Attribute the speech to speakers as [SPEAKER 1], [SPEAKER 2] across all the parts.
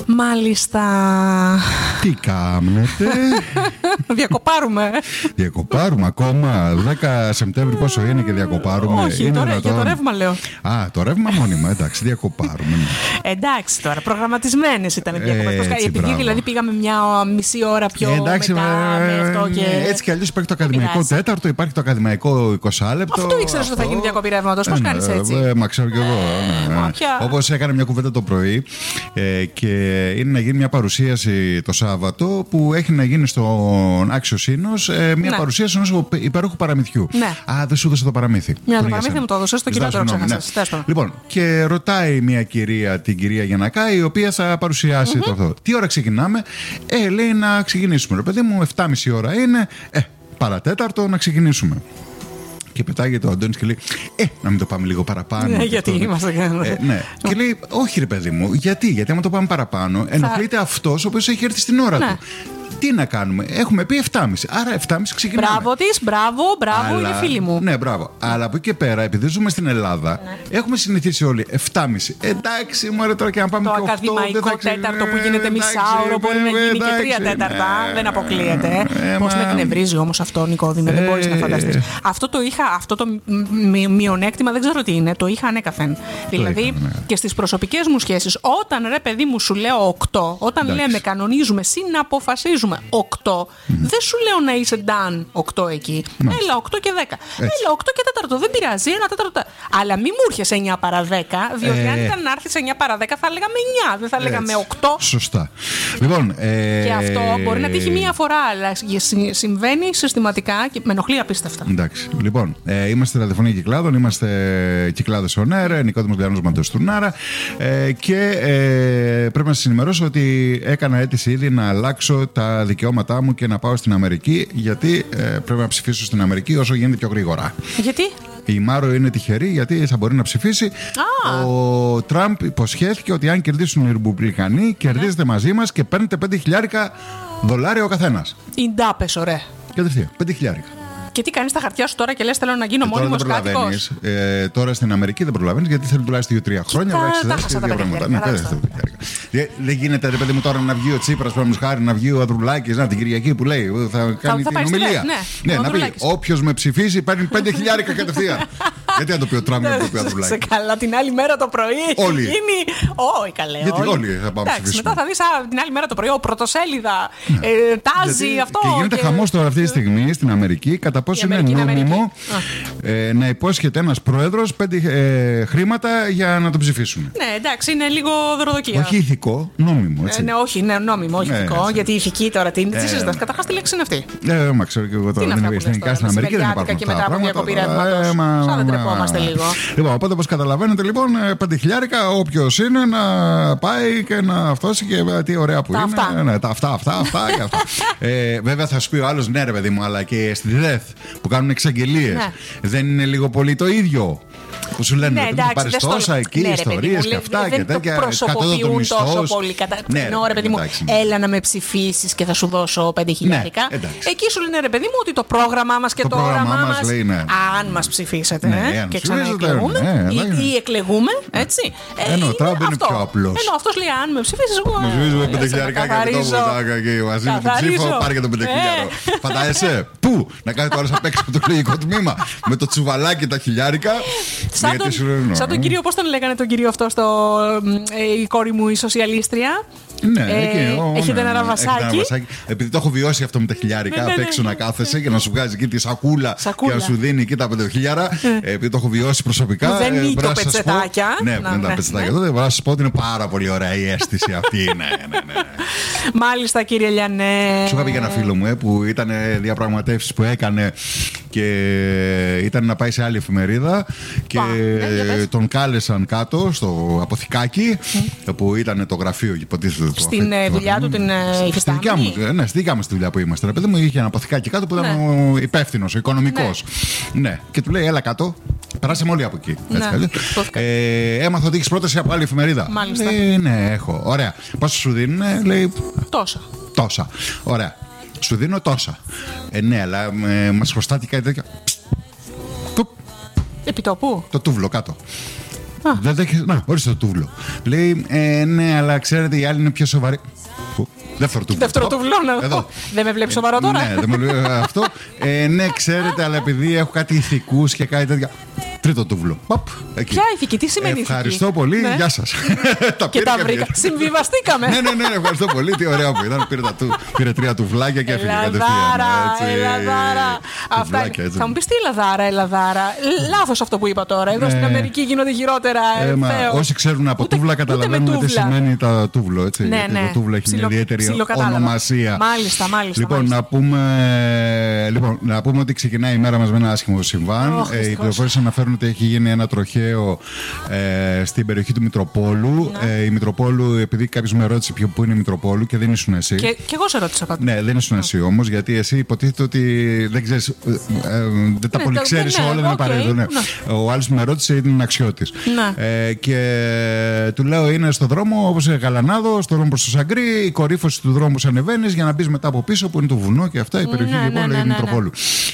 [SPEAKER 1] Μάλιστα.
[SPEAKER 2] Τι κάνετε?
[SPEAKER 1] Διακοπάρουμε.
[SPEAKER 2] Διακοπάρουμε ακόμα. 10 Σεπτέμβρη πόσο είναι και διακοπάρουμε?
[SPEAKER 1] Όχι,
[SPEAKER 2] είναι
[SPEAKER 1] για το ρεύμα λέω.
[SPEAKER 2] Α, το ρεύμα μόνιμα, εντάξει, διακοπάρουμε.
[SPEAKER 1] Εντάξει τώρα, προγραμματισμένες ήταν οι διακοπές. Επειδή δηλαδή πήγαμε μια μισή ώρα πιο
[SPEAKER 2] εντάξει,
[SPEAKER 1] μετά με αυτό και...
[SPEAKER 2] Έτσι κι αλλιώς υπάρχει το ακαδημαϊκό τέταρτο, υπάρχει το ακαδημαϊκό 20 λεπτό.
[SPEAKER 1] Αυτό ήξερες ότι θα γίνει διακοπή ρεύματος. Πώς κάνεις έτσι?
[SPEAKER 2] Μα ξέρω κι εγώ. Όπως έκανα μια κουβέντα το πρωί και είναι να γίνει μια παρουσίαση το Σάββατο που έχει να γίνει στον Άξιο Σύνος, μια παρουσίαση ενός υπέροχου παραμυθιού. Α, δεν σου έδωσε το παραμύθι.
[SPEAKER 1] Το παραμύθι μου το έδωσε, το κυρία τώρα ξέχασες.
[SPEAKER 2] Λοιπόν, και ρωτάει μια κυρία την κυρία Γιαννακά, η οποία θα παρουσιάσει το αυτό. Τι ώρα ξεκινάμε? Λέει να ξεκινήσουμε. Ρε παιδί μου, 7.30 ώρα είναι. Παρατέταρτο να ξεκινήσουμε. Και πετάγεται ο Αντώνης και λέει: να μην το πάμε λίγο παραπάνω.
[SPEAKER 1] Ναι, γιατί είμαστε
[SPEAKER 2] ναι. Και λέει: όχι, ρε παιδί μου, γιατί άμα το πάμε παραπάνω, ενοχλείται αυτός ο οποίος έχει έρθει στην ώρα του. Τι να κάνουμε, έχουμε πει 7.30. Άρα 7.30 ξεκινάμε.
[SPEAKER 1] Μπράβο της, μπράβο, είναι φίλη μου.
[SPEAKER 2] Ναι, μπράβο. Αλλά από εκεί και πέρα, επειδή ζούμε στην Ελλάδα, έχουμε συνηθίσει όλοι 7.30. Εντάξει, μου τώρα και να πάμε
[SPEAKER 1] το
[SPEAKER 2] και 8.
[SPEAKER 1] Το ακαδημαϊκό τέταρτο που γίνεται μισάωρο μπορεί να γίνει και 3 τέταρτα. Δεν αποκλείεται. Πώς με εκνευρίζει όμως αυτό, Νικόδημε, δεν μπορείς να φανταστείς. Αυτό το μειονέκτημα δεν ξέρω τι είναι. Το είχα ανέκαθεν. Δηλαδή και στις προσωπικές μου σχέσεις, όταν ρε παιδί μου σου λέω 8, όταν λέμε κανονίζουμε, συναποφασίζουμε 8, δεν σου λέω να είσαι done 8 εκεί. Έλα 8 και 10. Έλα 8 και 4. Δεν πειράζει, 1 τέταρτο. Αλλά μη μου έρχεσαι 9 παρά 10, διότι αν ήταν να έρθεις 9 παρά 10 θα λέγαμε 9, δεν θα λέγαμε 8.
[SPEAKER 2] Σωστά. Λοιπόν,
[SPEAKER 1] και αυτό μπορεί να τύχει μία φορά, αλλά συμβαίνει συστηματικά και με ενοχλεί απίστευτα.
[SPEAKER 2] Εντάξει. Λοιπόν, είμαστε ραδιοφωνία Κυκλάδων, είμαστε Κυκλάδες on Air, Νικόδημος Διάννος Μαντοστουρνάρα και πρέπει να σας ενημερώσω ότι έκανα αίτηση ήδη να αλλάξω τα δικαιώματά μου και να πάω στην Αμερική, γιατί πρέπει να ψηφίσω στην Αμερική όσο γίνεται πιο γρήγορα.
[SPEAKER 1] Γιατί?
[SPEAKER 2] Η Μάρο είναι τυχερή γιατί θα μπορεί να ψηφίσει. Ο Τραμπ υποσχέθηκε ότι αν κερδίσουν οι Ρεπουμπλικανοί, κερδίζετε μαζί μας και παίρνετε $5.000 ο καθένας.
[SPEAKER 1] Ιντάπες, ωραία.
[SPEAKER 2] Κατευθείαν, $5.000.
[SPEAKER 1] Και τι κάνεις τα χαρτιά σου τώρα και λες θέλω να γίνω μόνιμος κάτοικος?
[SPEAKER 2] Τώρα στην Αμερική δεν προλαβαίνεις γιατί θέλει τουλάχιστον 2-3 χρόνια. Δεν γίνεται, ρε παιδί μου, τώρα να βγει ο Τσίπρας, παραδείγματος χάρη, να βγει ο Ανδρουλάκης, την Κυριακή που λέει θα κάνει την ομιλία. Ναι, να πει όποιος με ψηφίσει παίρνει $5.000 κατευθείαν. Γιατί να το πει ο Τραμπ, να το πει ο Ανδρουλάκης?
[SPEAKER 1] Σε καλά, την άλλη μέρα το πρωί.
[SPEAKER 2] Όλοι.
[SPEAKER 1] Όχι, καλέ.
[SPEAKER 2] Γιατί όλοι θα πάμε ψηφίσουμε.
[SPEAKER 1] Μετά θα δεις την άλλη μέρα το πρωί, πρωτοσέλιδα, τάζει αυτό.
[SPEAKER 2] Και γίνεται χαμός τώρα αυτή τη στιγμή στην Αμερική κατά πόσο είναι νόμιμο να υπόσχεται ένας πρόεδρος χρήματα για να τον ψηφίσουν.
[SPEAKER 1] Ναι, εντάξει, είναι λίγο δωροδοκία.
[SPEAKER 2] Όχι ηθικό, νόμιμο. Έτσι.
[SPEAKER 1] Ναι, όχι, ναι, νόμιμο, όχι ηθικό. Γιατί η ηθική τώρα τι συζητάς? Καταρχάς τη λέξη είναι αυτή.
[SPEAKER 2] Μα ξέρω και εγώ τώρα. Δεν είναι στην Αμερική, δεν υπάρχουν
[SPEAKER 1] και μετά από διακοπή ρεύματος. Σαν δεν τρεπόμαστε λίγο.
[SPEAKER 2] Λοιπόν, οπότε όπως καταλαβαίνετε, λοιπόν, $5.000 όποιος είναι να πάει και να αυτόσει και τι ωραία που είναι. Αυτά. Βέβαια θα σου πει ο άλλος, ναι, ρε παιδί μου, αλλά και στη ΔΕΘ που κάνουν εξαγγελίες. Δεν είναι λίγο πολύ το ίδιο? Που σου λένε ότι θα πάρεις τόσα εκεί, ιστορίες και αυτά και τέτοια.
[SPEAKER 1] Δεν προσωποποιούν τόσο πολύ. Ναι, ρε παιδί μου, έλα να με ψηφίσεις και θα σου δώσω $5.000. Εκεί σου λένε, ρε παιδί μου, ότι το πρόγραμμά μας και το όραμά μας, αν μας ψηφίσετε και ξαναεκλεγούμε ή εκλεγούμε, έτσι.
[SPEAKER 2] Ενώ ο Τραμπ είναι πιο απλός.
[SPEAKER 1] Ενώ αυτός λέει, αν με ψηφίσεις, εγώ
[SPEAKER 2] μου ζητήσεις $5.000 και το βοτάκα και μαζί με την ψήφο, πάρε και το $5.000. Φαντάζεσαι, πού να κάνει το άλλο απ' έξω από το εκλογικό τμήμα με το τσουβαλάκι τα χιλιάρικα.
[SPEAKER 1] Σαν τον κύριο, πώς τον λέγανε τον κύριο αυτό η κόρη μου η σοσιαλίστρια?
[SPEAKER 2] Ναι,
[SPEAKER 1] έχετε ένα ραβασάκι.
[SPEAKER 2] Επειδή το έχω βιώσει αυτό με τα χιλιάρικα, απ' έξω να κάθεσαι και να σου βγάζει εκεί τη σακούλα και να σου δίνει εκεί τα $5.000. Επειδή το έχω βιώσει προσωπικά.
[SPEAKER 1] Δεν είναι το πετσετάκια.
[SPEAKER 2] Ναι, δεν είναι τα πετσετάκια. Τότε μπορώ να σα πω ότι είναι πάρα πολύ ωραία η αίσθηση αυτή. Ναι.
[SPEAKER 1] Μάλιστα, κύριε Λιανέ.
[SPEAKER 2] Σου είχα πει για ένα φίλο μου που ήταν διαπραγματεύσεις που έκανε και ήταν να πάει σε άλλη εφημερίδα και τον κάλεσαν κάτω στο αποθηκάκι που ήταν το γραφείο, υποτίθεται.
[SPEAKER 1] Στην δουλειά του την υφιστάμενη.
[SPEAKER 2] Ναι, στη δικιά μας τη δουλειά που είμαστε. Ρε παιδί μου, είχε ένα αποθηκάκι κάτω που ήταν ο υπεύθυνος, ο οικονομικός. Ναι, και του λέει, έλα κάτω. Περάσαμε όλοι από εκεί. Έμαθα ότι έχεις πρόταση από άλλη εφημερίδα.
[SPEAKER 1] Μάλιστα.
[SPEAKER 2] Ναι, έχω. Ωραία. Πόσο σου δίνουν, λέει. Τόσα. Ωραία. Σου δίνω τόσα. Ναι, αλλά μας χρωστάτε κάτι τέτοιο.
[SPEAKER 1] Επιτόπου.
[SPEAKER 2] Το τούβλο κάτω. Δεν δέχεσαι. Να, ορίστε το τούβλο. Λέει, ναι, αλλά ξέρετε, οι άλλοι είναι πιο σοβαροί.
[SPEAKER 1] Δεύτερο τούβλο. Δεν με βλέπει σοβαρό τώρα.
[SPEAKER 2] Ναι, δεν με βλέπει αυτό. Ναι, ξέρετε, αλλά επειδή έχω κάτι ηθικούς και κάτι τέτοια. Τρίτο τούβλο.
[SPEAKER 1] Ποια ηθική, τι σημαίνει ηθική?
[SPEAKER 2] Ευχαριστώ πολύ, γεια σας.
[SPEAKER 1] Και τα βρήκα. Συμβιβαστήκαμε.
[SPEAKER 2] Ναι, ευχαριστώ πολύ. Τι ωραία που ήταν. Πήρε 3 τουβλάκια και έφυγε κατευθείαν.
[SPEAKER 1] Ελαδάρα. Αυτά. Θα μου πει τι Ελαδάρα. Λάθος αυτό που είπα τώρα. Εδώ στην Αμερική γίνονται χειρότερα.
[SPEAKER 2] Όσοι ξέρουν από τούβλα καταλαβαίνουν τι σημαίνει το τούβλο. Το τούβλο έχει μια ιδιαίτερη ονομασία.
[SPEAKER 1] Μάλιστα.
[SPEAKER 2] Λοιπόν, να πούμε ότι ξεκινάει η μέρα μας με ένα άσχημο συμβάν. Οι πληροφορίες αναφέρουν ότι έχει γίνει ένα τροχαίο στην περιοχή του Μητροπόλου. Η Μητροπόλου, επειδή κάποιος με ρώτησε πού είναι η Μητροπόλου και δεν ήσουν εσύ.
[SPEAKER 1] Και εγώ σε ρώτησα πάντα.
[SPEAKER 2] Ναι, δεν ήσουν εσύ όμως, γιατί εσύ υποτίθεται ότι δεν ξέρεις, δεν τα πολύ ξέρεις όλα, δεν απαραίτητο. Ο άλλος που με ρώτησε είναι αξιώτης. Και του λέω είναι στο δρόμο, όπως είναι Γαλανάδο, στο δρόμο προς το Σαγκρί, η κορύφωση του δρόμου που ανεβαίνεις για να μπεις μετά από πίσω που είναι το βουνό και αυτά, η περιοχή λοιπόν λέγεται Μητροπόλου.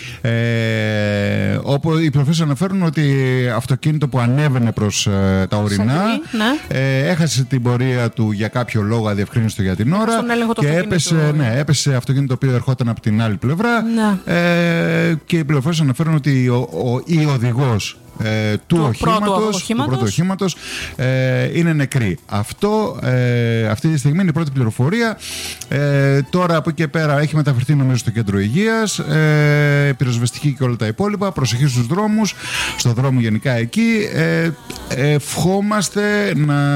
[SPEAKER 2] Όπου οι πληροφορίες αναφέρουν ότι αυτοκίνητο που ανέβαινε προς τα ορεινά έχασε την πορεία του για κάποιο λόγο, αδιευκρίνιστο για την ώρα, και έπεσε αυτοκίνητο το οποίο ερχόταν από την άλλη πλευρά. Και οι πληροφορίες αναφέρουν ότι η οδηγός του πρώτου οχήματος είναι νεκρή. Αυτή τη στιγμή είναι η πρώτη πληροφορία. Τώρα από εκεί και πέρα έχει μεταφερθεί νομίζω στο κέντρο υγείας, πυροσβεστική και όλα τα υπόλοιπα. Προσοχή στους δρόμους, στο δρόμο γενικά εκεί. Ευχόμαστε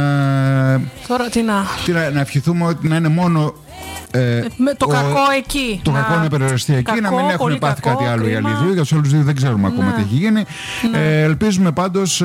[SPEAKER 2] να ευχηθούμε ότι να είναι μόνο
[SPEAKER 1] το κακό εκεί.
[SPEAKER 2] Το κακό να περιοριστεί εκεί, να μην έχουν πάθει κάτι άλλο οι άλλοι δύο. Για τους άλλους δύο δεν ξέρουμε ακόμα τι έχει γίνει. Ελπίζουμε πάντως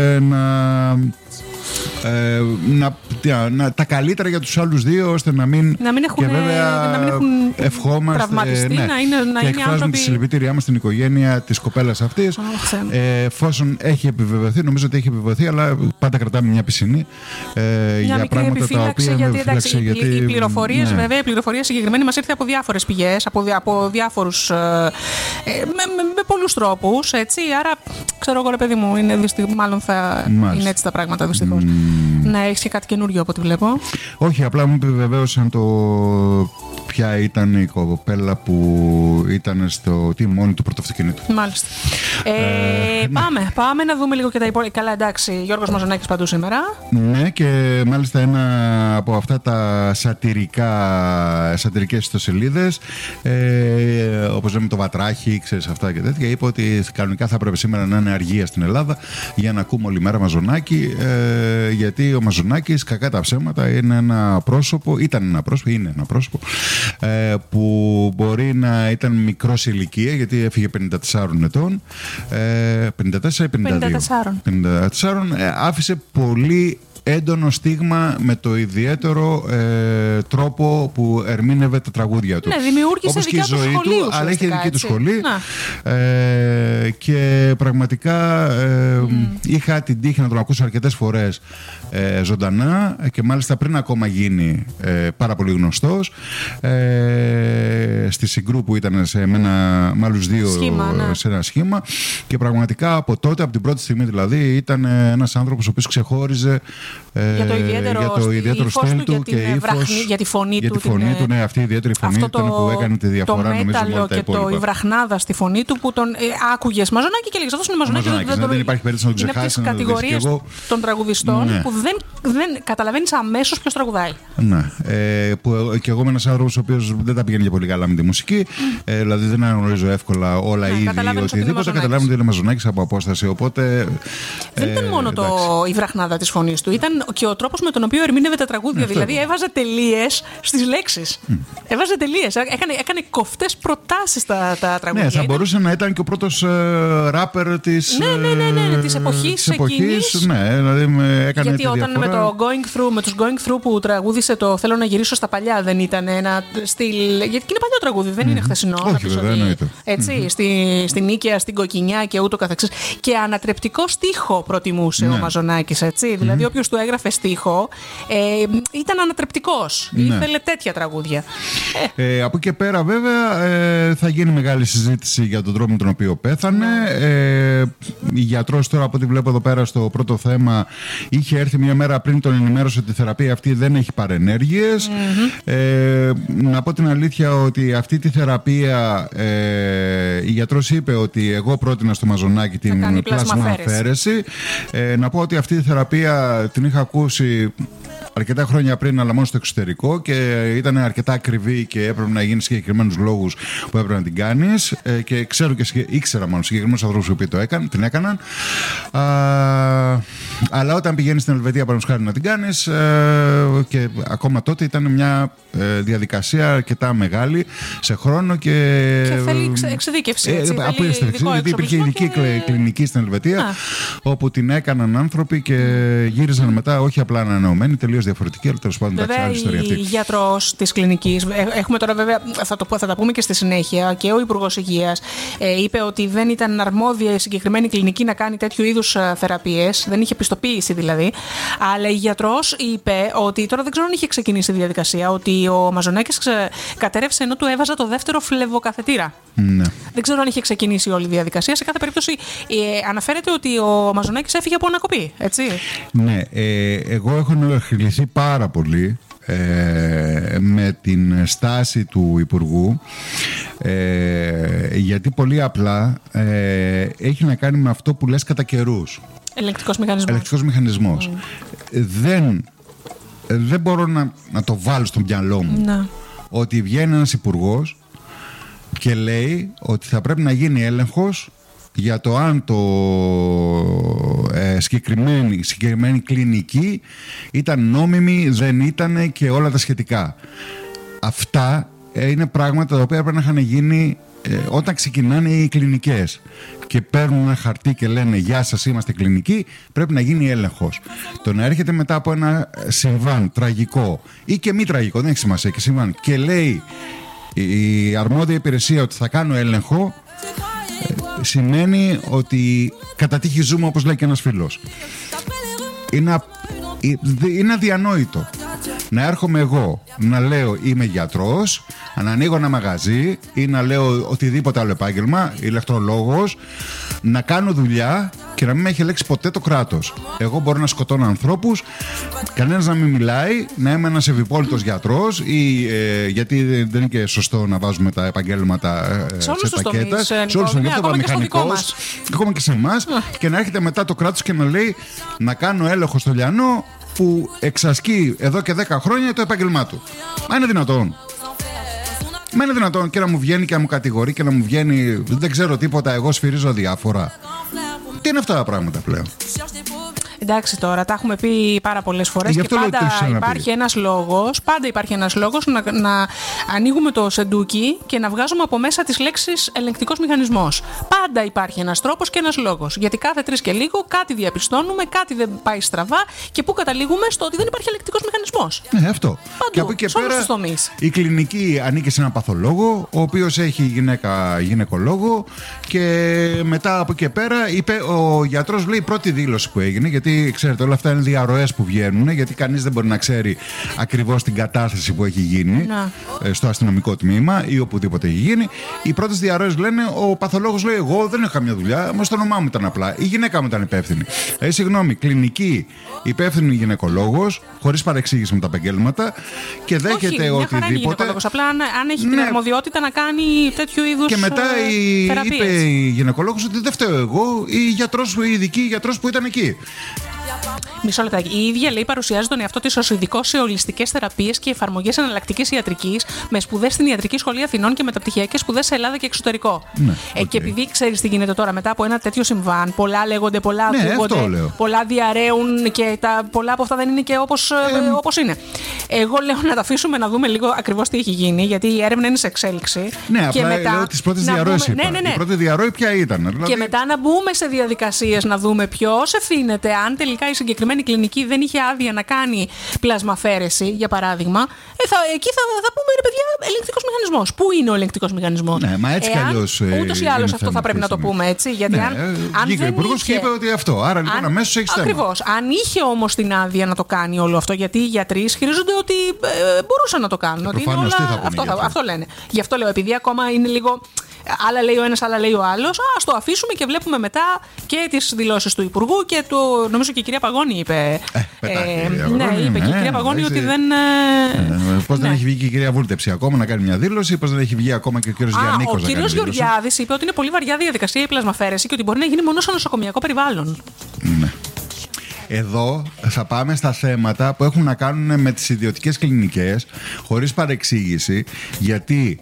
[SPEAKER 2] τα καλύτερα για τους άλλους δύο, ώστε να μην
[SPEAKER 1] έχουν
[SPEAKER 2] ευχόμαστε
[SPEAKER 1] τραυματιστεί, να
[SPEAKER 2] και εκφράζουμε τη συλληπιτήριά μας στην οικογένεια της κοπέλας αυτής. Εφόσον έχει επιβεβαιωθεί, νομίζω ότι έχει επιβεβαιωθεί, αλλά πάντα κρατάμε μια πισινή για πράγματα τα οποία
[SPEAKER 1] γιατί οι πληροφορίες, βέβαια, η πληροφορία συγκεκριμένη μας ήρθε από διάφορες πηγές, από διάφορους, με πολλούς τρόπους, έτσι. Άρα, ξέρω εγώ, ρε παιδί μου, μάλλον θα είναι έτσι τα πράγματα, δυστυχώς. Να έχεις και κάτι καινούριο από ό,τι βλέπω.
[SPEAKER 2] Όχι, απλά μου επιβεβαίωσαν ποια ήταν η κοπέλα που ήταν στο τιμόνι του πρώτου αυτοκινήτου.
[SPEAKER 1] Μάλιστα. Πάμε να δούμε λίγο και τα υπόλοιπα. Καλά, εντάξει, Γιώργος Μαζονάκης παντού σήμερα.
[SPEAKER 2] Ναι, και μάλιστα ένα από αυτά τα σατυρικές ιστοσελίδες, όπως λέμε το Βατράχι, ξέρεις αυτά και τέτοια, είπε ότι κανονικά θα πρέπει σήμερα να είναι αργία στην Ελλάδα για να ακούμε όλη μέρα Μαζονάκη, γιατί ο Μαζονάκης, κακά τα ψέματα, είναι ένα πρόσωπο που μπορεί να ήταν μικρό σε ηλικία, γιατί έφυγε 54 ετών, 54 ή 54, άφησε πολύ έντονο στίγμα με το ιδιαίτερο τρόπο που ερμήνευε τα τραγούδια του.
[SPEAKER 1] Ναι, δημιούργησε
[SPEAKER 2] όπως και η ζωή του, αλλά είχε δική του σχολή. Και πραγματικά είχα την τύχη να τον ακούσω αρκετές φορές ζωντανά, και μάλιστα πριν ακόμα γίνει πάρα πολύ γνωστός, στη Συγκρού που ήταν με άλλους δύο σε ένα σχήμα, και πραγματικά από τότε, από την πρώτη στιγμή δηλαδή, ήταν ένας άνθρωπος ο οποίος ξεχώριζε
[SPEAKER 1] για το ιδιαίτερο
[SPEAKER 2] στυλ του και ύφος,
[SPEAKER 1] για τη φωνή του.
[SPEAKER 2] Ναι, αυτή η ιδιαίτερη φωνή ήταν που έκανε τη διαφορά, νομίζω, με όλα τα υπόλοιπα.
[SPEAKER 1] Και η βραχνάδα στη φωνή του που τον άκουγες Μαζονάκη και λέγες αυτός είναι Μαζονάκης.
[SPEAKER 2] Δεν υπάρχει περίπτωση να τον ξεχάσεις.
[SPEAKER 1] Είναι από τις κατηγορίες των τραγουδιστών που δεν καταλαβαίνεις αμέσως ποιος τραγουδάει.
[SPEAKER 2] Ναι. Και εγώ είμαι ένας άνθρωπος ο οποίος δεν τα πηγαίνει για πολύ καλά με τη μουσική. Δηλαδή δεν αναγνωρίζω εύκολα όλα ήδη οτιδήποτε. Καταλαβαίνω ότι είναι Μαζονάκης από απόσταση. Οπότε.
[SPEAKER 1] Δεν ήταν μόνο η βραχνάδα της φωνής του, ήταν και ο τρόπος με τον οποίο ερμήνευε τα τραγούδια. Δηλαδή έβαζε τελείες στις λέξεις. Έβαζε τελείες. Έκανε κοφτές προτάσεις στα τραγούδια.
[SPEAKER 2] Ναι, θα μπορούσε να ήταν και ο πρώτος ράπερ της
[SPEAKER 1] εποχής εκείνης.
[SPEAKER 2] Ναι, δηλαδή έκανε.
[SPEAKER 1] Γιατί όταν με τους Going Through που τραγούδισε το Θέλω να γυρίσω στα παλιά, δεν ήταν ένα στυλ. Γιατί είναι παλιό τραγούδι, δεν είναι χθεσινό.
[SPEAKER 2] Όχι, βέβαια, εννοείται.
[SPEAKER 1] Έτσι, στην Νίκαια, στην Κοκκινιά και ούτω καθεξής. Και ανατρεπτικό στίχο προτιμούσε ο Μαζονάκης, έτσι. Δηλαδή, όποιος του έγραφε στίχο, ήταν ανατρεπτικός. Ναι. Ήθελε τέτοια τραγούδια.
[SPEAKER 2] Από εκεί και πέρα, βέβαια, θα γίνει μεγάλη συζήτηση για τον τρόπο με τον οποίο πέθανε. Η γιατρός, τώρα από ό,τι βλέπω εδώ πέρα στο πρώτο θέμα, είχε έρθει μια μέρα πριν, τον ενημέρωσε ότι η θεραπεία αυτή δεν έχει παρενέργειες. Να πω την αλήθεια ότι αυτή τη θεραπεία η γιατρός είπε ότι εγώ πρότεινα στο Μαζονάκι την πλάσμα αφαίρεση. Να πω ότι αυτή τη θεραπεία την είχα ακούσει αρκετά χρόνια πριν, αλλά μόνο στο εξωτερικό, και ήταν αρκετά ακριβή και έπρεπε να γίνει συγκεκριμένους λόγους που έπρεπε να την κάνεις. Και ξέρω και ήξερα μάλλον συγκεκριμένους ανθρώπους που την έκαναν. Αλλά όταν πηγαίνεις στην Ελβετία, παραδείγματος χάρη, να την κάνεις, και ακόμα τότε ήταν μια διαδικασία αρκετά μεγάλη σε χρόνο και
[SPEAKER 1] θέλει εξειδίκευση.
[SPEAKER 2] Απίστευτη, γιατί υπήρχε ειδική κλινική στην Ελβετία, όπου την έκαναν άνθρωποι και γύριζαν μετά, όχι απλά ανανεωμένοι, τελείως διαφορετική, αλλά τέλος πάντων, εντάξει, άλλη ιστορία αυτή.
[SPEAKER 1] Η γιατρός της κλινικής, έχουμε τώρα βέβαια, θα τα πούμε και στη συνέχεια, και ο Υπουργός Υγείας είπε ότι δεν ήταν αρμόδια η συγκεκριμένη κλινική να κάνει τέτοιου είδους θεραπείες, δεν είχε πιστοποίηση δηλαδή. Αλλά η γιατρός είπε ότι τώρα δεν ξέρω αν είχε ξεκινήσει η διαδικασία, ότι ο Μαζονάκης κατέρευσε ενώ του έβαζα το δεύτερο φλεβοκαθετήρα.
[SPEAKER 2] Ναι.
[SPEAKER 1] Δεν ξέρω αν είχε ξεκινήσει όλη η διαδικασία. Σε κάθε περίπτωση, αναφέρεται ότι ο Μαζονάκης έφυγε από ανακοπή, έτσι.
[SPEAKER 2] Ναι, εγώ έχω ενοχληθεί πάρα πολύ με την στάση του Υπουργού, γιατί πολύ απλά έχει να κάνει με αυτό που λες κατά καιρούς. Ελεκτικός μηχανισμός. Δεν μπορώ να το βάλω στο μυαλό μου.
[SPEAKER 1] Να.
[SPEAKER 2] Ότι βγαίνει ένας υπουργός και λέει ότι θα πρέπει να γίνει έλεγχος για το αν το συγκεκριμένη κλινική ήταν νόμιμη, δεν ήταν, και όλα τα σχετικά. Αυτά είναι πράγματα τα οποία πρέπει να είχαν γίνει όταν ξεκινάνε οι κλινικές και παίρνουν ένα χαρτί και λένε «Γεια σας, είμαστε κλινική», πρέπει να γίνει έλεγχος. Το να έρχεται μετά από ένα συμβάν τραγικό ή και μη τραγικό, δεν έχει σημασία, και συμβάν, και λέει η αρμόδια υπηρεσία ότι θα κάνω έλεγχο, σημαίνει ότι κατά τύχη ζούμε, όπως λέει και ένας φίλος. Είναι αδιανόητο να έρχομαι εγώ να λέω είμαι γιατρός, να ανοίγω ένα μαγαζί ή να λέω οτιδήποτε άλλο επάγγελμα, ηλεκτρολόγος, να κάνω δουλειά και να μην με έχει ελέγξει ποτέ το κράτος. Εγώ μπορώ να σκοτώνω ανθρώπους, κανένας να μην μιλάει, να είμαι ένας ευυπόλυτος γιατρός, ή γιατί δεν είναι και σωστό να βάζουμε τα επαγγέλματα σε τακέτα. Σε όλους τους τομείς, ακόμα μηχανικός, ακόμα και σε εμάς, και να έρχεται μετά το κράτος και να λέει να κάνω έλεγχο στο Λιανό που εξασκεί εδώ και 10 χρόνια το επάγγελμά του. Μα είναι δυνατόν? Μα είναι δυνατόν? Και να μου βγαίνει και να μου κατηγορεί και να μου βγαίνει δεν ξέρω τίποτα, εγώ σφυρίζω διάφορα. Τι είναι αυτά τα πράγματα πλέον?
[SPEAKER 1] Εντάξει, τώρα τα έχουμε πει πάρα πολλές φορές και πάντα υπάρχει ένας λόγος να ανοίγουμε το σεντούκι και να βγάζουμε από μέσα τις λέξεις ελεγκτικός μηχανισμός. Πάντα υπάρχει ένας τρόπος και ένας λόγος. Γιατί κάθε 3 και λίγο κάτι διαπιστώνουμε, κάτι δεν πάει στραβά, και πού καταλήγουμε? Στο ότι δεν υπάρχει ελεγκτικός μηχανισμός.
[SPEAKER 2] Ναι, αυτό.
[SPEAKER 1] Παντού,
[SPEAKER 2] και από εκεί και πέρα η κλινική ανήκει σε έναν παθολόγο, ο οποίος έχει γυναίκα γυναικολόγο, και μετά από εκεί και πέρα είπε ο γιατρός, λέει, η πρώτη δήλωση που έγινε, γιατί ξέρετε, όλα αυτά είναι διαρροές που βγαίνουν, γιατί κανείς δεν μπορεί να ξέρει ακριβώς την κατάσταση που έχει γίνει στο αστυνομικό τμήμα ή οπουδήποτε έχει γίνει. Οι πρώτες διαρροές λένε, ο παθολόγος λέει, εγώ δεν έχω καμιά δουλειά, μα το όνομά μου ήταν απλά. Η γυναίκα μου ήταν υπεύθυνη. Συγγνώμη, κλινική υπεύθυνη γυναικολόγος, χωρίς παρεξήγηση με τα επαγγέλματα, και δέχεται οτιδήποτε.
[SPEAKER 1] Απλά αν έχει την αρμοδιότητα να κάνει τέτοιου είδους.
[SPEAKER 2] Και μετά είπε η γυναικολόγος ότι δεν φταίω εγώ, η ειδική γιατρός που ήταν εκεί.
[SPEAKER 1] Μισό λεπτάκι. Η ίδια, λέει, παρουσιάζει τον εαυτό της ως ειδικό σε ολιστικές θεραπείες και εφαρμογές εναλλακτικής ιατρικής, με σπουδές στην Ιατρική Σχολή Αθηνών και μεταπτυχιακές σπουδές σε Ελλάδα και εξωτερικό.
[SPEAKER 2] Ναι,
[SPEAKER 1] και επειδή ξέρεις τι γίνεται τώρα μετά από ένα τέτοιο συμβάν, πολλά λέγονται, πολλά ακούγονται, πολλά διαρρέουν, και πολλά από αυτά δεν είναι και όπως είναι. Εγώ λέω να τα αφήσουμε να δούμε λίγο ακριβώς τι έχει γίνει, γιατί η έρευνα είναι σε εξέλιξη.
[SPEAKER 2] Ναι, και απλά λέω τις πρώτες διαρροές. Ναι. Η πρώτη διαρροή ποια ήταν?
[SPEAKER 1] Και μετά να μπούμε σε διαδικασίες να δούμε ποιος ευθύνεται, αν τελικά ξαφνικά η συγκεκριμένη κλινική δεν είχε άδεια να κάνει πλασμαφέρεση, για παράδειγμα, εκεί θα πούμε, ρε παιδιά, ελεγκτικός μηχανισμός. Πού είναι ο ελεγκτικός μηχανισμός?
[SPEAKER 2] Ναι, μα έτσι κι αλλιώς.
[SPEAKER 1] Ούτως ή άλλως αυτό θα πρέπει να το πούμε, έτσι. Γιατί αν
[SPEAKER 2] βγήκε ο Υπουργός και είπε ότι αυτό. Άρα λοιπόν αμέσως έχει θέμα.
[SPEAKER 1] Ακριβώς. Αν είχε όμως την άδεια να το κάνει όλο αυτό, γιατί οι γιατροί ισχυρίζονται ότι μπορούσαν να το κάνουν. Ότι είναι όλα... Αυτό λένε. Γι' αυτό λέω, επειδή ακόμα είναι λίγο. Άλλα λέει ο ένας, άλλα λέει ο άλλος. Ας το αφήσουμε και βλέπουμε μετά και τις δηλώσεις του Υπουργού και του. Νομίζω και η κυρία Παγώνη είπε. Ναι, είπε και η κυρία Παγώνη ότι δεν.
[SPEAKER 2] Πώς δεν έχει βγει και η κυρία Βούλτεψη ακόμα να κάνει μια δήλωση, πώς δεν έχει βγει ακόμα και ο κύριος Γιαννίκος.
[SPEAKER 1] Ο κύριος Γεωργιάδης είπε ότι είναι πολύ βαριά διαδικασία η πλασμαφέρεση και ότι μπορεί να γίνει μόνο σε νοσοκομιακό περιβάλλον.
[SPEAKER 2] Ναι. Εδώ θα πάμε στα θέματα που έχουν να κάνουν με τις ιδιωτικές κλινικές, χωρίς παρεξήγηση, γιατί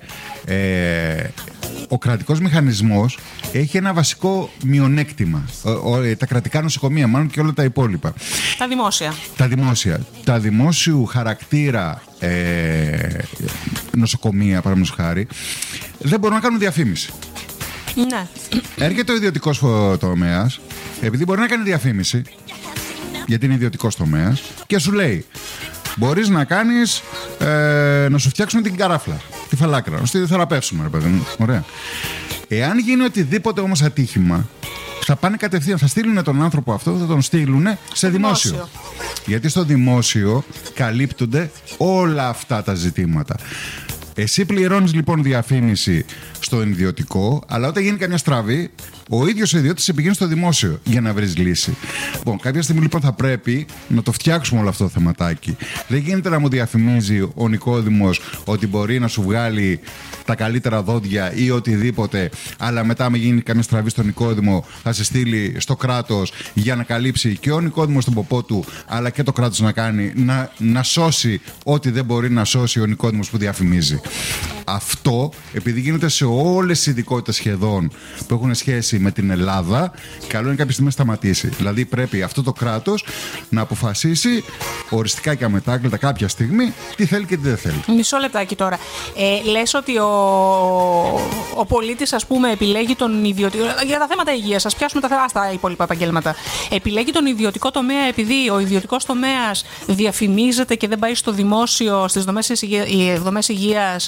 [SPEAKER 2] ο κρατικός μηχανισμός έχει ένα βασικό μειονέκτημα. Τα κρατικά νοσοκομεία, μάλλον, και όλα τα υπόλοιπα.
[SPEAKER 1] Τα δημόσια.
[SPEAKER 2] Τα δημόσιου χαρακτήρα νοσοκομεία, παραδείγματος χάρη, δεν μπορούν να κάνουν διαφήμιση.
[SPEAKER 1] Ναι.
[SPEAKER 2] Έρχεται ο ιδιωτικός τομέας, επειδή μπορεί να κάνει διαφήμιση, γιατί είναι ιδιωτικός τομέας, και σου λέει: μπορείς να κάνεις, να σου φτιάξουμε την καράφλα, τη φαλάκρα, να σου θεραπεύσουμε, ρε παιδί μου. Ωραία. Εάν γίνει οτιδήποτε όμως ατύχημα, θα πάνε κατευθείαν, θα στείλουν τον άνθρωπο αυτό, θα τον στείλουν σε δημόσιο. Γιατί στο δημόσιο καλύπτονται όλα αυτά τα ζητήματα. Εσύ πληρώνεις λοιπόν διαφήμιση στον ιδιωτικό, αλλά όταν γίνει καμιά στραβή, ο ίδιος ο ιδιώτης σε πηγαίνει στο δημόσιο για να βρεις λύση. Λοιπόν, κάποια στιγμή λοιπόν θα πρέπει να το φτιάξουμε όλο αυτό το θεματάκι. Δεν γίνεται να μου διαφημίζει ο νοικόδημος ότι μπορεί να σου βγάλει τα καλύτερα δόντια ή οτιδήποτε, αλλά μετά με γίνει καμιά στραβή στο νοικόδημο θα σε στείλει στο κράτος για να καλύψει και ο νοικόδημος τον ποπό του, αλλά και το κράτος να κάνει, να σώσει ό,τι δεν μπορεί να σώσει ο νοικόδημος που διαφημίζει. Αυτό, επειδή γίνεται σε όλες τις ειδικότητες σχεδόν που έχουν σχέση με την Ελλάδα, καλό είναι κάποια στιγμή να σταματήσει. Δηλαδή πρέπει αυτό το κράτος να αποφασίσει οριστικά και αμετάκλητα κάποια στιγμή τι θέλει και τι δεν θέλει.
[SPEAKER 1] Μισό λεπτάκι τώρα. Λες ότι ο πολίτης, ας πούμε, επιλέγει τον ιδιωτικό. Για τα θέματα υγείας, ας πιάσουμε τα υπόλοιπα επαγγέλματα. Επιλέγει τον ιδιωτικό τομέα επειδή ο ιδιωτικός τομέας διαφημίζεται και δεν πάει στο δημόσιο, στις δομές υγείας.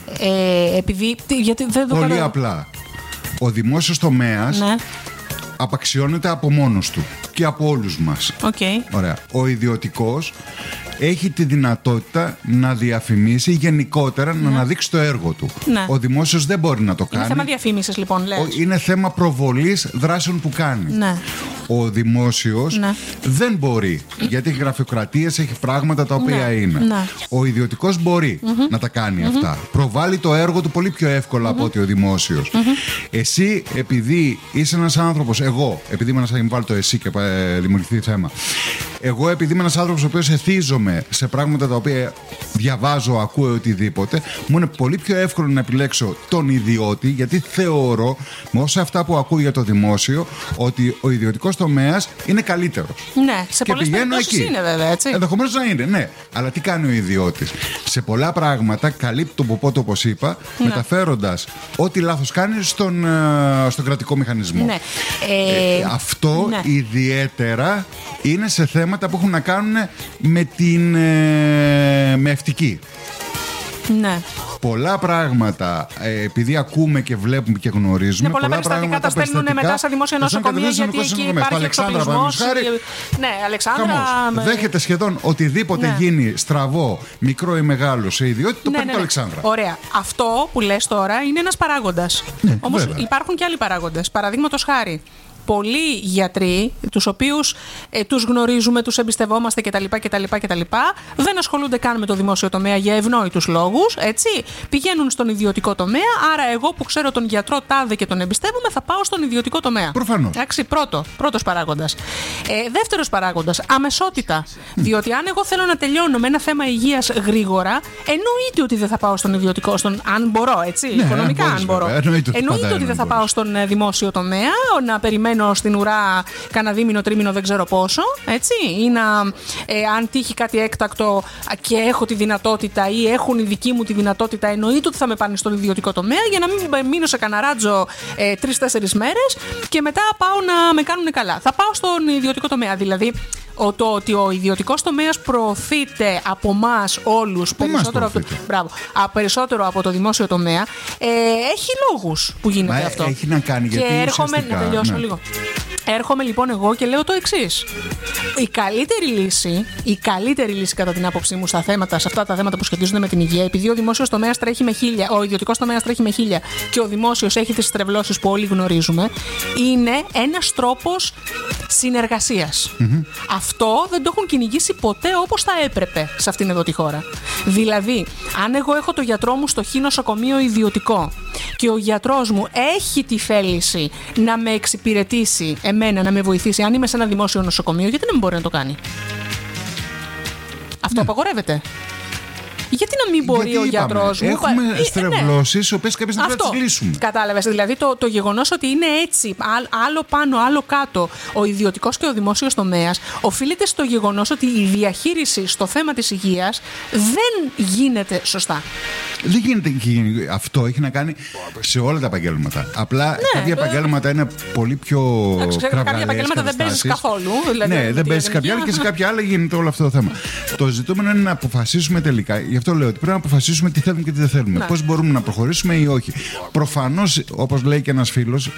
[SPEAKER 1] Γιατί δεν το
[SPEAKER 2] Πολύ απλά. Ο δημόσιος τομέας, ναι, απαξιώνεται από μόνος του και από όλους μας.
[SPEAKER 1] Okay.
[SPEAKER 2] Ωραία. Ο ιδιωτικός έχει τη δυνατότητα να διαφημίσει γενικότερα, ναι, να αναδείξει το έργο του. Ναι. Ο δημόσιος δεν μπορεί να το κάνει.
[SPEAKER 1] Είναι θέμα διαφήμισης, λοιπόν, λες.
[SPEAKER 2] Είναι θέμα προβολής δράσεων που κάνει.
[SPEAKER 1] Ναι.
[SPEAKER 2] Ο δημόσιος, ναι, δεν μπορεί, γιατί έχει γραφειοκρατίες, έχει πράγματα τα οποία, ναι, είναι. Ναι. Ο ιδιωτικός μπορεί, να τα κάνει, αυτά. Προβάλλει το έργο του πολύ πιο εύκολα από ότι ο δημόσιος. Εσύ, επειδή είσαι ένας άνθρωπος, εγώ, επειδή είμαι ένας, θα βάλω το εσύ και δημιουργηθεί θέμα. Εγώ, επειδή είμαι ένας άνθρωπος ο οποίος εθίζομαι σε πράγματα τα οποία διαβάζω, ακούω, οτιδήποτε, μου είναι πολύ πιο εύκολο να επιλέξω τον ιδιώτη, γιατί θεωρώ, με όσα αυτά που ακούω για το δημόσιο, ότι ο ιδιωτικός τομέας είναι καλύτερος.
[SPEAKER 1] Ναι, σε πολλές περιπτώσεις είναι, βέβαια, έτσι.
[SPEAKER 2] Ενδεχομένως να είναι, ναι. Αλλά τι κάνει ο ιδιώτης? Σε πολλά πράγματα καλύπτει τον ποπό του, όπως είπα, ναι, μεταφέροντας ό,τι λάθος κάνει στον κρατικό μηχανισμό. Ναι. Αυτό, ναι, ιδιαίτερα είναι σε θέματα που έχουν να κάνουν με ευτική.
[SPEAKER 1] Ναι.
[SPEAKER 2] Πολλά πράγματα, επειδή ακούμε και βλέπουμε και γνωρίζουμε.
[SPEAKER 1] Ναι, πολλά περιστατικά τα στέλνουν μετά στα δημόσια νοσοκομεία, γιατί εκεί υπάρχει εξοπλισμός. Ναι, Αλεξάνδρα.
[SPEAKER 2] Δέχεται σχεδόν οτιδήποτε, ναι, γίνει στραβό, μικρό ή μεγάλο, σε ιδιότητα, το παίρνει το Αλεξάνδρα.
[SPEAKER 1] Ωραία. Αυτό που λες τώρα είναι ένας παράγοντας. Ναι, όμως υπάρχουν και άλλοι παράγοντες. Παραδείγματος χάρη, πολλοί γιατροί, τους οποίους τους γνωρίζουμε, τους εμπιστευόμαστε κτλ. Δεν ασχολούνται καν με το δημόσιο τομέα για ευνόητους λόγους, έτσι. Πηγαίνουν στον ιδιωτικό τομέα, άρα εγώ που ξέρω τον γιατρό τάδε και τον εμπιστεύομαι, θα πάω στον ιδιωτικό τομέα.
[SPEAKER 2] Προφανώς.
[SPEAKER 1] Εντάξει, πρώτος παράγοντας. Δεύτερος παράγοντας, αμεσότητα. Διότι αν εγώ θέλω να τελειώνω με ένα θέμα υγείας γρήγορα, εννοείται ότι δεν θα πάω στον ιδιωτικό, αν μπορώ, έτσι. Ναι, οικονομικά, αν μπορώ. Εννοείται ότι δεν θα πάω στον δημόσιο τομέα, να περιμένω στην ουρά κάνα δίμηνο, τρίμηνο, δεν ξέρω πόσο, έτσι, ή αν τύχει κάτι έκτακτο και έχω τη δυνατότητα ή έχουν οι δικοί μου τη δυνατότητα, εννοείται ότι θα με πάνε στον ιδιωτικό τομέα για να μην μείνω σε καναράτζο 3-4 μέρες και μετά πάω να με κάνουν καλά. Θα πάω στον ιδιωτικό τομέα. Δηλαδή, ότι ο ιδιωτικός τομέας προωθείται από εμάς όλους περισσότερο από το δημόσιο τομέα, έχει λόγους που γίνεται αυτό.
[SPEAKER 2] Έχει να κάνει, γιατί
[SPEAKER 1] έρχομαι να τελειώσω λίγο. Έρχομαι λοιπόν εγώ και λέω το εξής. Η καλύτερη λύση κατά την άποψή μου σε αυτά τα θέματα που σχετίζονται με την υγεία, επειδή ο δημόσιος τομέας τρέχει με 1000, ο ιδιωτικός τομέας τρέχει με 1000 και ο δημόσιος έχει τις στρεβλώσεις που όλοι γνωρίζουμε, είναι ένας τρόπος συνεργασίας. Αυτό δεν το έχουν κυνηγήσει ποτέ όπως θα έπρεπε σε αυτήν εδώ τη χώρα. Δηλαδή, αν εγώ έχω το γιατρό μου στο χ νοσοκομείο ιδιωτικό και ο γιατρός μου έχει τη θέληση να με εξυπηρετήσει εμένα, να με βοηθήσει, αν είμαι σε ένα δημόσιο νοσοκομείο, γιατί δεν μπορεί να το κάνει? Αυτό απαγορεύεται. Γιατί να μην μπορεί ο γιατρός μου?
[SPEAKER 2] Έχουμε στρεβλώσεις, οι οποίες κάποιες δεν πρέπει να τις λύσουμε.
[SPEAKER 1] Κατάλαβες. Δηλαδή το γεγονός ότι είναι έτσι, άλλο πάνω, άλλο κάτω, ο ιδιωτικός και ο δημόσιος τομέας, οφείλεται στο γεγονός ότι η διαχείριση στο θέμα της υγείας δεν γίνεται σωστά.
[SPEAKER 2] Δεν γίνεται. Αυτό έχει να κάνει σε όλα τα επαγγέλματα. Απλά κάποια επαγγέλματα είναι πολύ πιο τραβαλές.
[SPEAKER 1] Κάποια επαγγέλματα δεν παίζεις καθόλου.
[SPEAKER 2] Δηλαδή, ναι, δεν παίζεις κάποια άλλα και σε κάποια άλλα γίνεται όλο αυτό το θέμα. Το ζητούμενο είναι να αποφασίσουμε τελικά. Γι' αυτό λέω ότι πρέπει να αποφασίσουμε τι θέλουμε και τι δεν θέλουμε. Πώς μπορούμε να προχωρήσουμε ή όχι. Προφανώς, όπως λέει και ένας φίλος,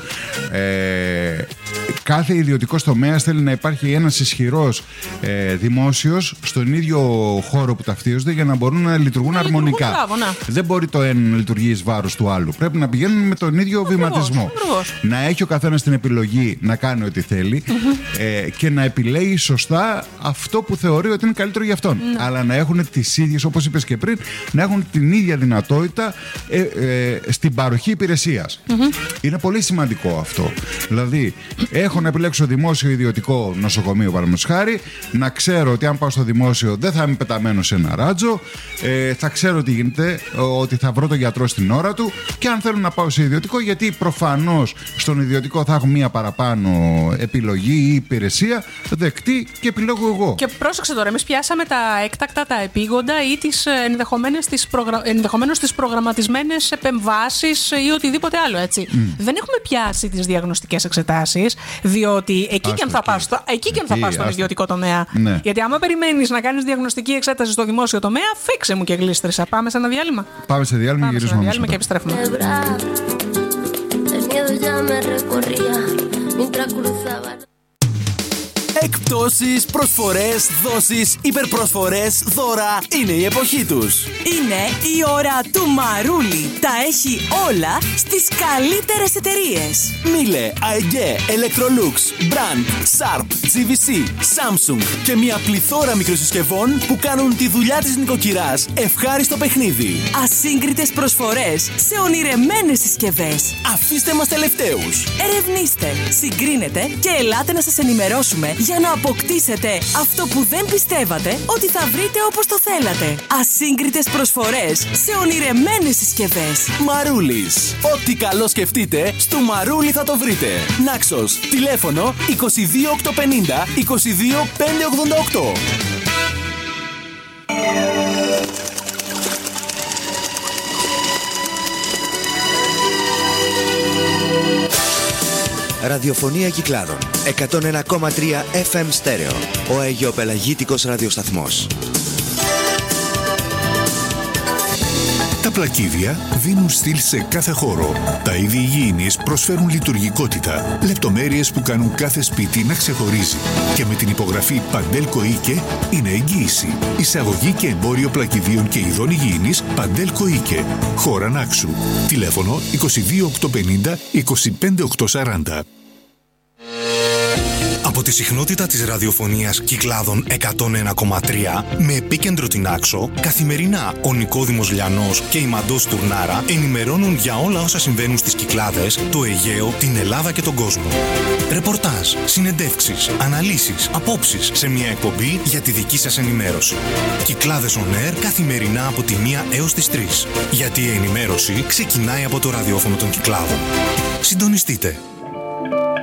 [SPEAKER 2] κάθε ιδιωτικός τομέας θέλει να υπάρχει ένας ισχυρός δημόσιος στον ίδιο χώρο που ταυτίζονται για να μπορούν να λειτουργούν αρμονικά. Δεν μπορεί το ένα να λειτουργεί εις βάρος του άλλου. Πρέπει να πηγαίνουν με τον ίδιο βηματισμό. Να έχει ο καθένας την επιλογή να κάνει ό,τι θέλει και να επιλέγει σωστά αυτό που θεωρεί ότι είναι καλύτερο για αυτόν. Αλλά να έχουν τις ίδιες, όπως είπες και πριν, να έχουν την ίδια δυνατότητα στην παροχή υπηρεσίας. Είναι πολύ σημαντικό αυτό. Δηλαδή, έχω να επιλέξω δημόσιο ή ιδιωτικό νοσοκομείο, παραδείγματος χάρη, να ξέρω ότι αν πάω στο δημόσιο δεν θα είμαι πεταμένο σε ένα ράτζο, θα ξέρω τι γίνεται, ότι θα βρω τον γιατρό στην ώρα του, και αν θέλω να πάω σε ιδιωτικό, γιατί προφανώς στον ιδιωτικό θα έχω μία παραπάνω επιλογή ή υπηρεσία δεκτή και επιλέγω εγώ. Και
[SPEAKER 1] πρόσεξε τώρα, εμείς πιάσαμε τα έκτακτα, τα επίγοντα ή τις ενδεχομένως τις προγραμματισμένες επεμβάσεις ή οτιδήποτε άλλο, έτσι. Δεν έχουμε πιάσει τις διαγνωστικές εξετάσεις, διότι εκεί και αν θα πας στον ιδιωτικό τομέα.
[SPEAKER 2] Ναι.
[SPEAKER 1] Γιατί άμα περιμένεις να κάνεις διαγνωστική εξέταση στο δημόσιο τομέα, φίξε μου και γλίστρισα. Πάμε σε ένα διάλειμμα.
[SPEAKER 2] Πάμε σε διάλειμμα, γυρίζουμε
[SPEAKER 1] και επιστρέφουμε.
[SPEAKER 3] Εκπτώσεις, προσφορές, δόσεις, υπερπροσφορές, δώρα. Είναι η εποχή τους.
[SPEAKER 4] Είναι η ώρα του Μαρούλι. Τα έχει όλα στις καλύτερες εταιρείες.
[SPEAKER 3] Miele, AEG, Electrolux, Brand, Sharp, GVC, Samsung και μια πληθώρα μικροσυσκευών που κάνουν τη δουλειά της νοικοκυράς ευχάριστο παιχνίδι.
[SPEAKER 4] Ασύγκριτες προσφορές σε ονειρεμένες συσκευές.
[SPEAKER 3] Αφήστε μας τελευταίους.
[SPEAKER 4] Ερευνήστε, συγκρίνετε και ελάτε να σας ενημερώσουμε για να αποκτήσετε αυτό που δεν πιστεύατε ότι θα βρείτε όπως το θέλατε. Ασύγκριτες προσφορές σε ονειρεμένες συσκευές.
[SPEAKER 3] Μαρούλης. Ό,τι καλό σκεφτείτε, στο Μαρούλι θα το βρείτε. Νάξος. Τηλέφωνο 22850 22588.
[SPEAKER 5] Ραδιοφωνία Κυκλάδων 101,3 FM στέρεο. Ο αιγιοπελαγίτικος ραδιοσταθμός.
[SPEAKER 6] Τα πλακίδια δίνουν στυλ σε κάθε χώρο. Τα είδη υγιεινής προσφέρουν λειτουργικότητα, λεπτομέρειες που κάνουν κάθε σπίτι να ξεχωρίζει. Και με την υπογραφή Παντέλκο Ίκε είναι εγγύηση. Εισαγωγή και εμπόριο πλακιδίων και ειδών υγιεινής Παντέλκο Ίκε. Χώρα Νάξου. Τηλέφωνο 22850 25840.
[SPEAKER 7] Από τη συχνότητα της ραδιοφωνίας Κυκλάδων 101,3 με επίκεντρο την Άξο, καθημερινά ο Νικόδημος Λιανός και η Μαντός Τουρνάρα ενημερώνουν για όλα όσα συμβαίνουν στις Κυκλάδες, το Αιγαίο, την Ελλάδα και τον κόσμο. Ρεπορτάζ, συνεντεύξεις, αναλύσεις, απόψεις σε μια εκπομπή για τη δική σας ενημέρωση. Κυκλάδες On Air καθημερινά από τη 1 έως τις 3. Γιατί η ενημέρωση ξεκινάει από το ραδιόφωνο των Κυκλάδων. Συντονιστείτε.